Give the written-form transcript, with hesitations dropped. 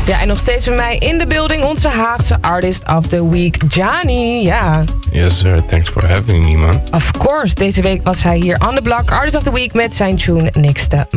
Ja, en nog steeds bij mij in de building onze Haagse Artist of the Week, Johnny. Ja. Yes sir, thanks for having me man. Of course, deze week was hij hier on the block, Artist of the Week met zijn tune Niks te